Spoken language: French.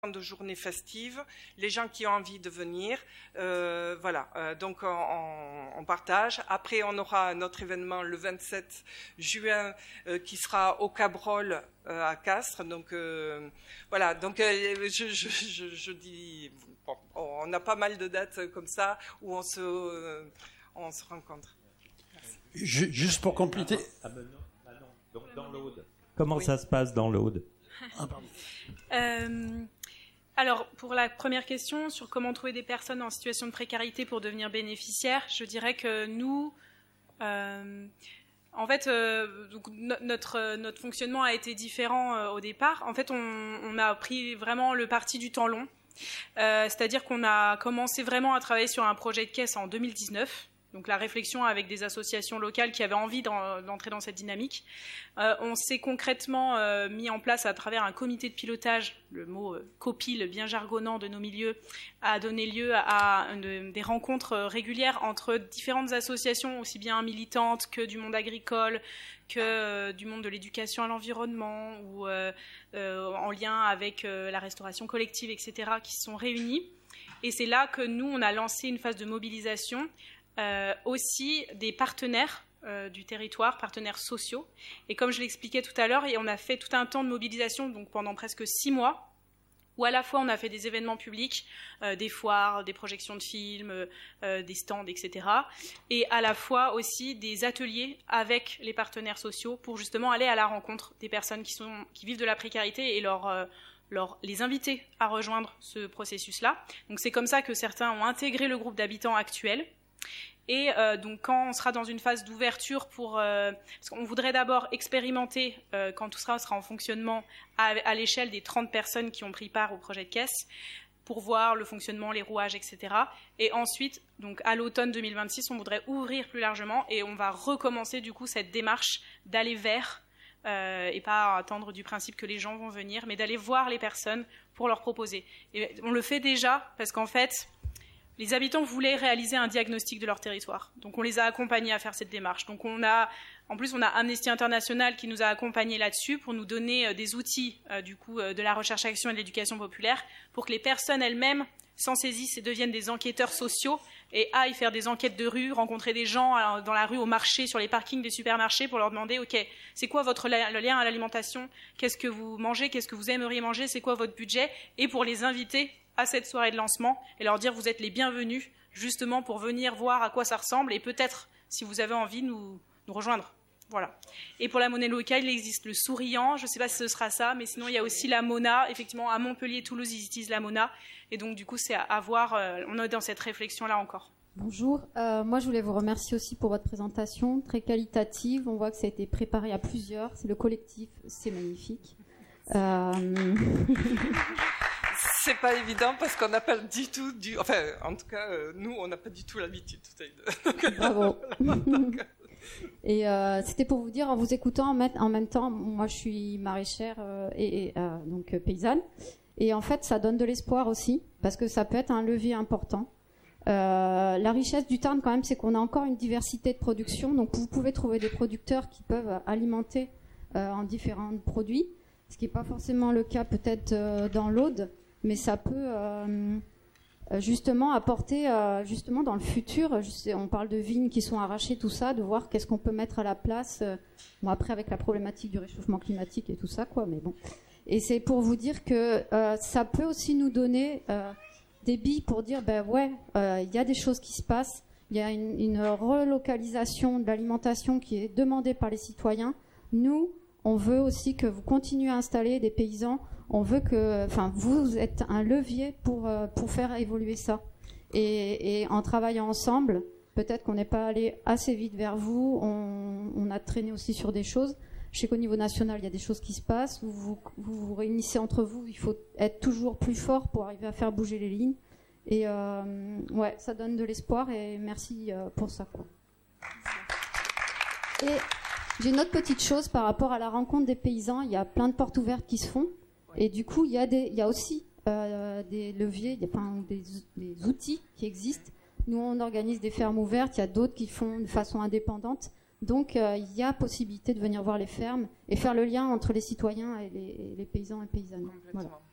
de journées festives, les gens qui ont envie de venir, voilà. Donc on partage. Après, on aura notre événement le 27 juin qui sera au Cabrol à Castres. Donc voilà. Donc je dis, bon, on a pas mal de dates comme ça où on se rencontre. Juste pour compléter. Donc dans l'Aude. Comment ça se passe dans l'Aude? Alors, pour la première question, sur comment trouver des personnes en situation de précarité pour devenir bénéficiaires, je dirais que nous, en fait, donc notre fonctionnement a été différent au départ. En fait, on a pris vraiment le parti du temps long. C'est-à-dire qu'on a commencé vraiment à travailler sur un projet de caisse en 2019. Donc la réflexion avec des associations locales qui avaient envie d'entrer dans cette dynamique. On s'est concrètement mis en place à travers un comité de pilotage, le mot copil bien jargonnant de nos milieux, a donné lieu à des rencontres régulières entre différentes associations, aussi bien militantes que du monde agricole, que du monde de l'éducation à l'environnement, ou en lien avec la restauration collective, etc., qui se sont réunies. Et c'est là que nous, on a lancé une phase de mobilisation, aussi des partenaires du territoire, partenaires sociaux. Et comme je l'expliquais tout à l'heure, on a fait tout un temps de mobilisation, donc pendant presque 6 mois, où à la fois on a fait des événements publics, des foires, des projections de films, des stands, etc. Et à la fois aussi des ateliers avec les partenaires sociaux pour justement aller à la rencontre des personnes qui vivent de la précarité et les inviter à rejoindre ce processus-là. Donc c'est comme ça que certains ont intégré le groupe d'habitants actuel. Et donc quand on sera dans une phase d'ouverture parce qu'on voudrait d'abord expérimenter quand tout sera en fonctionnement à l'échelle des 30 personnes qui ont pris part au projet de caisse pour voir le fonctionnement, les rouages, etc. Et ensuite, donc à l'automne 2026, on voudrait ouvrir plus largement et on va recommencer du coup cette démarche d'aller vers et pas attendre du principe que les gens vont venir, mais d'aller voir les personnes pour leur proposer. Et on le fait déjà parce qu'en fait, les habitants voulaient réaliser un diagnostic de leur territoire. Donc on les a accompagnés à faire cette démarche. Donc en plus on a Amnesty International qui nous a accompagnés là-dessus pour nous donner des outils de la recherche-action et de l'éducation populaire pour que les personnes elles-mêmes s'en saisissent et deviennent des enquêteurs sociaux et aillent faire des enquêtes de rue, rencontrer des gens dans la rue, au marché, sur les parkings des supermarchés pour leur demander, ok, c'est quoi le lien à l'alimentation? Qu'est-ce que vous mangez? Qu'est-ce que vous aimeriez manger? C'est quoi votre budget? Et pour les inviter à cette soirée de lancement et leur dire vous êtes les bienvenus justement pour venir voir à quoi ça ressemble et peut-être si vous avez envie nous rejoindre. Voilà. Et pour la monnaie locale, il existe le souriant, je ne sais pas si ce sera ça, mais sinon il y a aussi la Mona. Effectivement, à Montpellier, Toulouse, ils utilisent la Mona. Et donc du coup, c'est à voir, on est dans cette réflexion-là encore. Bonjour, moi je voulais vous remercier aussi pour votre présentation, très qualitative. On voit que ça a été préparé à plusieurs, c'est le collectif, c'est magnifique. C'est pas évident parce qu'on n'a pas du tout enfin, en tout cas, nous, on n'a pas du tout l'habitude. Bravo. Et c'était pour vous dire, en vous écoutant en même temps, moi je suis maraîchère donc paysanne, et en fait ça donne de l'espoir aussi parce que ça peut être un levier important. La richesse du Tarn quand même, c'est qu'on a encore une diversité de production, donc vous pouvez trouver des producteurs qui peuvent alimenter en différents produits, ce qui n'est pas forcément le cas peut-être dans l'Aude, mais ça peut justement apporter justement dans le futur, on parle de vignes qui sont arrachées, tout ça, de voir qu'est-ce qu'on peut mettre à la place, bon après avec la problématique du réchauffement climatique et tout ça quoi, mais bon. Et c'est pour vous dire que ça peut aussi nous donner des billes pour dire ben ouais, il y a des choses qui se passent, il y a une relocalisation de l'alimentation qui est demandée par les citoyens. Nous, on veut aussi que vous continuez à installer des paysans. On veut que, enfin, vous êtes un levier pour faire évoluer ça. Et en travaillant ensemble, peut-être qu'on n'est pas allé assez vite vers vous. On a traîné aussi sur des choses. Je sais qu'au niveau national, il y a des choses qui se passent. Vous vous réunissez entre vous. Il faut être toujours plus fort pour arriver à faire bouger les lignes. Et ouais, ça donne de l'espoir. Et merci pour ça, quoi. Et j'ai une autre petite chose par rapport à la rencontre des paysans. Il y a plein de portes ouvertes qui se font. Et du coup, il y a aussi des leviers, des outils qui existent. Nous, on organise des fermes ouvertes. Il y a d'autres qui font de façon indépendante. Donc, il y a possibilité de venir voir les fermes et faire le lien entre les citoyens et les paysans et paysannes. Voilà.